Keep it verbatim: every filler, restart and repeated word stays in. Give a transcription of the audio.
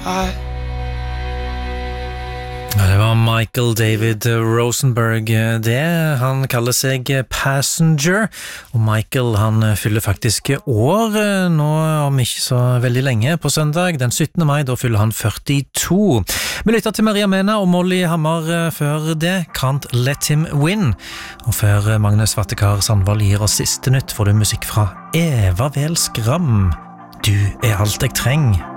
I Ja, det var Michael David Rosenberg det. Han kaller seg Passenger, og Michael han fyller faktisk år nå om ikke så veldig lenge på søndag, den syttende mai, da fyller han førtito. Vi lytter til Maria Mena og Molly Hammer før det, Can't Let Him Win. Og før Magnus Vattekar Sandvold gir oss siste nytt, får du musikk fra Eva Vel Skram. Du er alt jeg trenger.